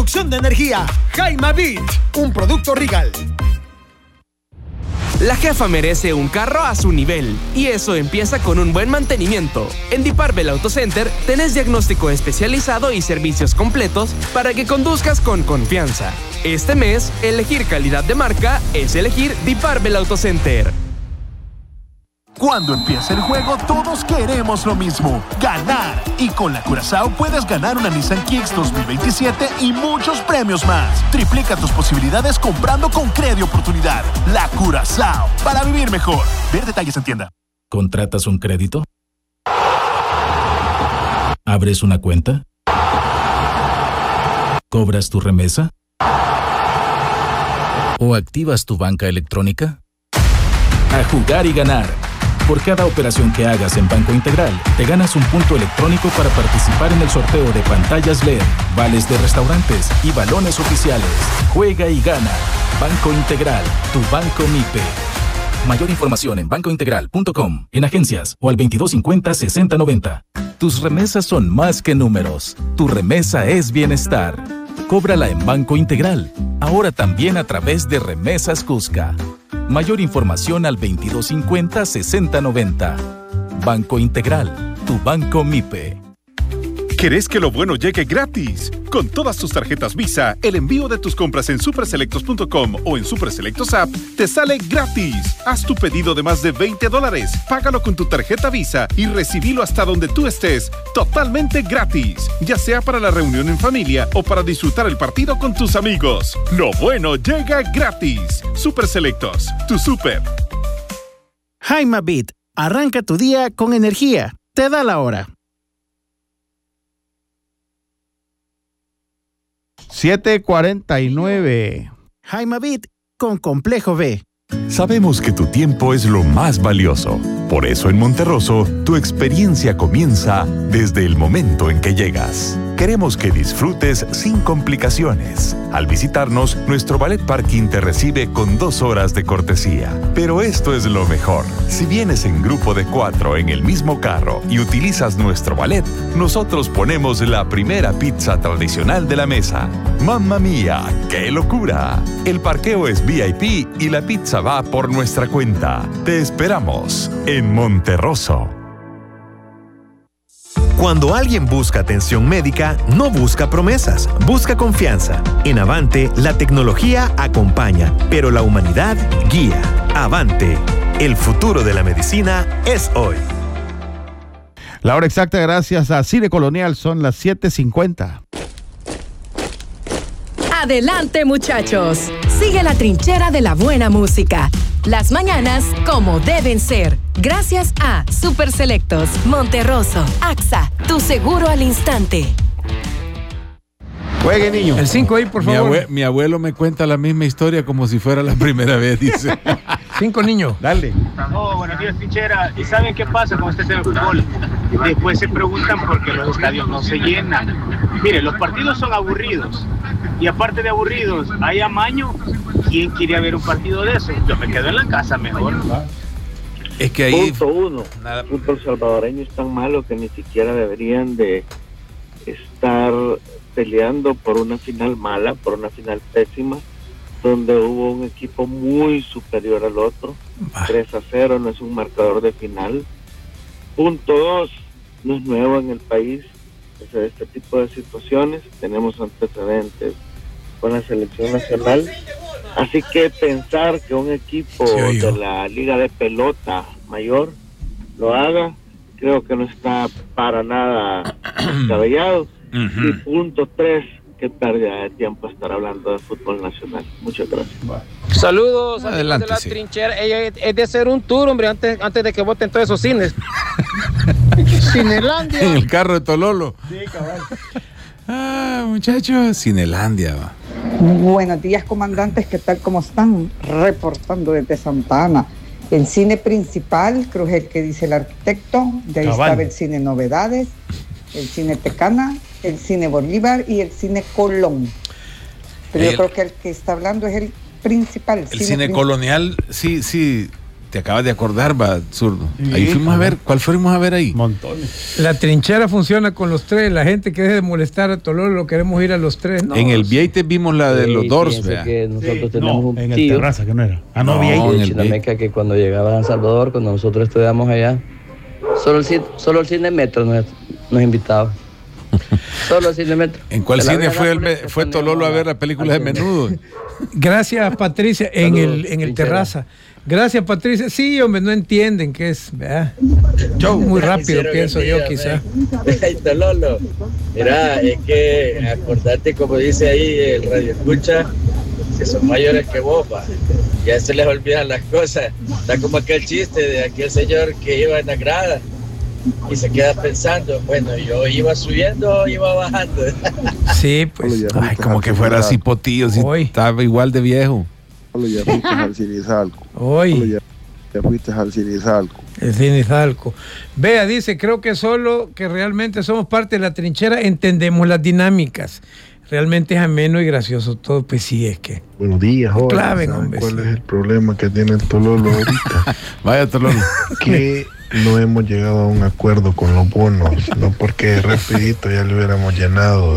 producción de energía. Jaimabit, un producto Regal. La jefa merece un carro a su nivel, y eso empieza con un buen mantenimiento. En Diparbel Auto Center tenés diagnóstico especializado y servicios completos para que conduzcas con confianza. Este mes, elegir calidad de marca es elegir Diparbel Auto Center. Cuando empieza el juego, todos queremos lo mismo, ganar. Y con la Curazao puedes ganar una Nissan Kicks 2027 y muchos premios más. Triplica tus posibilidades comprando con Credi Oportunidad. La Curazao, para vivir mejor. Ver detalles en tienda. ¿Contratas un crédito? ¿Abres una cuenta? ¿Cobras tu remesa? ¿O activas tu banca electrónica? A jugar y ganar. Por cada operación que hagas en Banco Integral, te ganas un punto electrónico para participar en el sorteo de pantallas LED, vales de restaurantes y balones oficiales. Juega y gana. Banco Integral, tu banco MIPE. Mayor información en bancointegral.com, en agencias o al 2250-6090. Tus remesas son más que números. Tu remesa es bienestar. Cóbrala en Banco Integral, ahora también a través de Remesas Cusca. Mayor información al 2250-6090. Banco Integral, tu banco MIPE. ¿Querés que lo bueno llegue gratis? Con todas tus tarjetas Visa, el envío de tus compras en superselectos.com o en Superselectos App te sale gratis. Haz tu pedido de más de $20, págalo con tu tarjeta Visa y recibilo hasta donde tú estés, totalmente gratis, ya sea para la reunión en familia o para disfrutar el partido con tus amigos. Lo bueno llega gratis. Superselectos, tu super. Jaimabit, arranca tu día con energía. Te da la hora. 7:49. Jaimabit con Complejo B. Sabemos que tu tiempo es lo más valioso. Por eso en Monterroso, tu experiencia comienza desde el momento en que llegas. Queremos que disfrutes sin complicaciones. Al visitarnos, nuestro Ballet Parking te recibe con 2 horas de cortesía. Pero esto es lo mejor. Si vienes en grupo de 4 en el mismo carro y utilizas nuestro ballet, nosotros ponemos la primera pizza tradicional de la mesa. ¡Mamma mía! ¡Qué locura! El parqueo es VIP y la pizza va por nuestra cuenta. Te esperamos en Monterroso. Cuando alguien busca atención médica, no busca promesas, busca confianza. En Avante, la tecnología acompaña, pero la humanidad guía. Avante, el futuro de la medicina es hoy. La hora exacta, gracias a Cine Colonial, son las 7:50. Adelante, muchachos. Sigue la trinchera de la buena música. Las mañanas como deben ser. Gracias a Superselectos, Monterroso, AXA, tu seguro al instante. Juegue, niño. El 5 ahí, por favor. Mi abuelo me cuenta la misma historia como si fuera la primera vez, dice. 5, niño. Dale. Oh, buenos días, trinchera. ¿Y saben qué pasa con este tema de fútbol? Después se preguntan por qué los estadios no se llenan. Mire, los partidos son aburridos. Y aparte de aburridos, hay amaño. ¿Quién quiere ver un partido de eso? Yo me quedo en la casa mejor. Es que ahí... Punto 1. El fútbol salvadoreño es tan malo que ni siquiera deberían de estar peleando por una final mala, por una final pésima, donde hubo un equipo muy superior al otro. 3-0 no es un marcador de final. Punto 2, no es nuevo en el país este tipo de situaciones. Tenemos antecedentes con la selección nacional. Así que pensar que un equipo de la Liga de Pelota Mayor lo haga, creo que no está para nada descabellado. Y punto 3, qué pérdida de tiempo estar hablando de fútbol nacional. Muchas gracias. Saludos, adelante, de la trinchera. Es de hacer un tour, hombre, antes de que voten todos esos cines. Cinelandia. En el carro de Tololo. Sí, cabal. Muchachos, Cinelandia. Buenos días, comandantes, ¿qué tal? ¿Cómo están? Reportando desde Santa Ana. El cine principal, creo que es el que dice el arquitecto. De ahí estaba el cine Novedades, el cine Tecana, el cine Bolívar y el cine Colón. Pero yo creo que el que está hablando es el principal. El cine colonial, sí, te acabas de acordar, va, Zurdo. Sí, Ahí fuimos a ver. ¿Cuál fuimos a ver ahí? Montones. La trinchera funciona con los tres. La gente que deje de molestar a Tololo, queremos ir a los tres. No, en el Vieite vimos la de los Doors, vea. Que nosotros tenemos un en el tío Terraza, que no era. no, en el Chinameca, que cuando llegaba a San Salvador, cuando nosotros estudiamos allá, solo el cine Metro nos invitaba. Solo el cine Metro. ¿En cuál cine fue Tololo a ver la película de Menudo? Gracias, Patricia, en el Terraza. Gracias, Patricia. Sí, hombre, no entienden qué es. Yo muy rápido pienso yo, quizá. Tololo, mira, es que acordate, como dice ahí el radio escucha, que son mayores que vos, ya se les olvidan las cosas. Está como aquel chiste de aquel señor que iba en la grada y se queda pensando, bueno, yo iba subiendo o iba bajando. Sí, pues. Ay, como que fuera así potillo, si estaba igual de viejo. Ya fuiste al Cirizalco. Hoy. Ya fuiste al Cirizalco. El Cirizalco. Vea, dice, creo que solo que realmente somos parte de la trinchera entendemos las dinámicas. Realmente es ameno y gracioso todo, pues sí, es que. Buenos días, joven. Claven, hombre. ¿Cuál es el problema que tiene el Tololo ahorita? Vaya, Tololo. Que no hemos llegado a un acuerdo con los bonos, no porque rapidito ya le hubiéramos llenado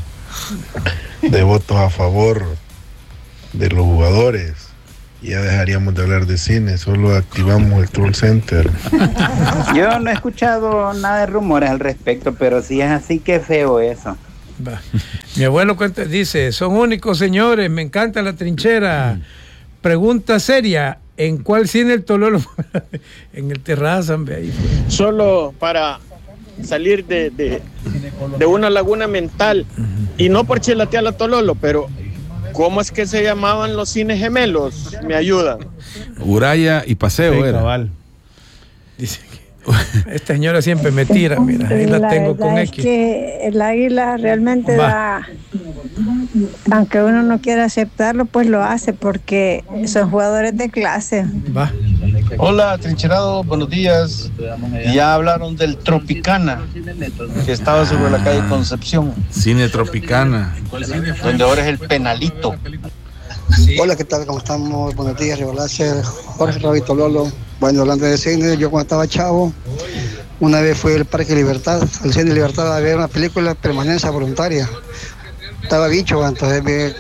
de votos a favor de los jugadores. Ya dejaríamos de hablar de cine, solo activamos el Troll Center. Yo no he escuchado nada de rumores al respecto, pero si es así, qué feo eso. Va. Mi abuelo dice, son únicos, señores, me encanta la trinchera. Pregunta seria, ¿en cuál cine el Tololo? En el Terraza, ahí fue. Solo para salir de una laguna mental, y no por chilatear a Tololo, pero ¿cómo es que se llamaban los cines gemelos? Me ayudan. Uraya y Paseo, Sí, era. cabal. Dice que esta señora siempre me tira, mira, ahí la tengo con es X. que el águila realmente da, aunque uno no quiera aceptarlo, pues lo hace porque son jugadores de clase. Va. Hola, trincherado, buenos días. Ya hablaron del Tropicana, que estaba sobre la calle Concepción. Cine Tropicana. Donde ahora es el Penalito. Hola, ¿qué tal? ¿Cómo estamos? Buenos días, Rivalacer, Jorge Rabito Lolo. Bueno, hablando de cine, yo cuando estaba chavo, una vez fui al Parque Libertad, al Cine Libertad, a ver una película Permanencia Voluntaria. Estaba bicho, entonces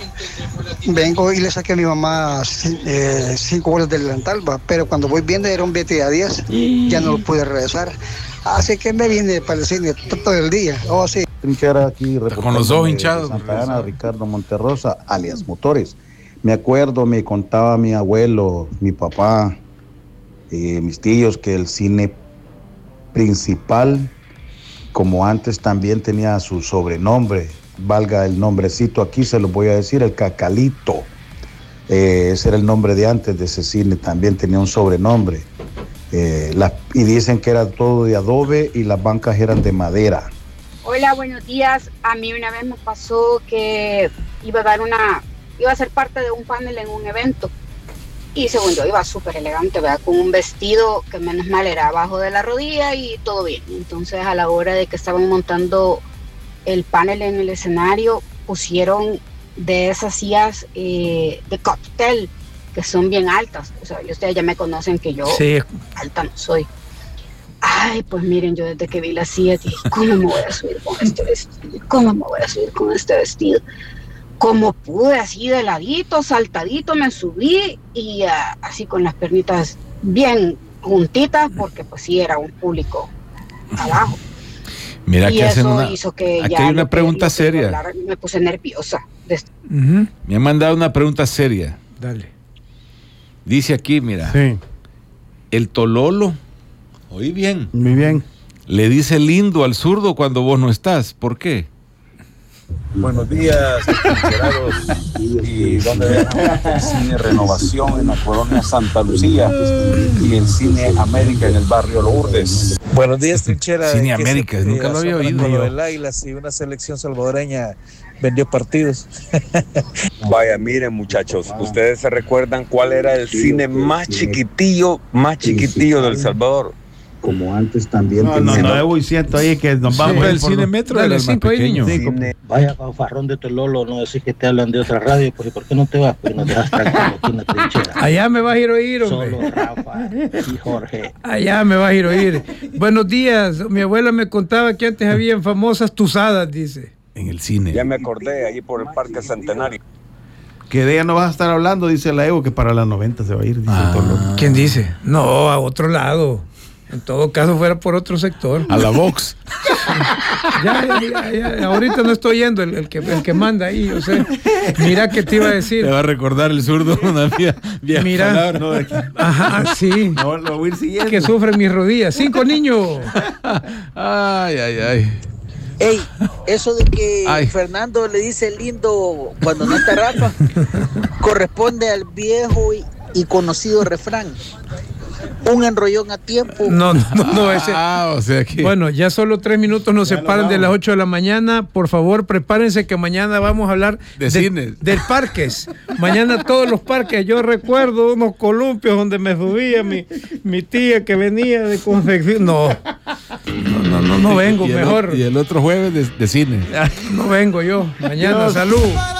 vengo y le saqué a mi mamá 5 bolas del delantal, pero cuando voy viendo era un billete a 10, ya no lo pude regresar. Así que me vine para el cine todo el día. Oh, sí. Aquí con los ojos hinchados. Santa Ana, Ricardo Monterrosa, alias Motores. Me acuerdo, me contaba mi abuelo, mi papá, mis tíos, que el cine principal, como antes, también tenía su sobrenombre. Valga el nombrecito aquí, se lo voy a decir, el Cacalito. Ese era el nombre de antes de ese cine, también tenía un sobrenombre. Y dicen que era todo de adobe y las bancas eran de madera. Hola, buenos días. A mí una vez me pasó que iba a ser parte de un panel en un evento. Y según yo iba súper elegante, ¿verdad? Con un vestido que menos mal era abajo de la rodilla y todo bien. Entonces a la hora de que estaban montando el panel en el escenario, pusieron de esas sillas de cóctel que son bien altas. O sea, ustedes ya me conocen que yo alta no soy. Ay, pues miren, yo desde que vi la silla dije, ¿cómo me voy a subir con este vestido? ¿Cómo me voy a subir con este vestido? Como pude, así de ladito, saltadito, me subí y así con las piernitas bien juntitas, porque pues sí era un público abajo. Mira, y que hacen hizo que aquí ya hay una pregunta seria. Hablar, me puse nerviosa. Me han mandado una pregunta seria. Dale. Dice aquí, mira. Sí. El Tololo, oí bien. Muy bien. Le dice lindo al zurdo cuando vos no estás. ¿Por qué? Buenos días, trincherados. Y donde el Cine Renovación en la colonia Santa Lucía y el Cine América en el barrio Lourdes. Buenos días, trinchera. Cine América, nunca lo había oído. El Águila, si una selección salvadoreña vendió partidos. Vaya, miren, muchachos, ¿ustedes se recuerdan cuál era el cine más chiquitillo del Salvador? como antes también. No, Evo, y siento ahí que nos vamos el cine metro era el más pequeño. Vaya farrón de Tololo, no decís que te hablan de otra radio, pues ¿por qué no te vas? Pues nos dejas tranquilo aquí en la trinchera. Allá me vas a ir a oír, hombre. Solo Rafa y Jorge. Allá me vas a ir a oír. Buenos días, mi abuela me contaba que antes habían famosas tusadas, dice. En el cine. Ya me acordé, ahí por el Parque Centenario. Que de ella no vas a estar hablando, dice la Evo, que para las 90 se va a ir, dice el Tololo. ¿Quién dice? No, a otro lado. En todo caso fuera por otro sector. A la Vox. Ya. Ahorita no estoy yendo el que manda ahí. O sea, mira que te iba a decir. Te va a recordar el zurdo una vieja mira, palabra. No, ajá, sí. No, lo voy a ir siguiendo. Que sufren mis rodillas. 5 niños. Ay. Ey, eso de que Fernando le dice lindo cuando no está Rafa, corresponde al viejo y conocido refrán. Un enrollón a tiempo. No, ese. O sea que... Bueno, ya solo 3 minutos nos separan de las 8 de la mañana. Por favor, prepárense que mañana vamos a hablar de cine. Del parques. Mañana todos los parques. Yo recuerdo unos columpios donde me subía mi tía que venía de confección. No vengo, mejor. Y el otro jueves de cine. No vengo yo. Mañana, salud.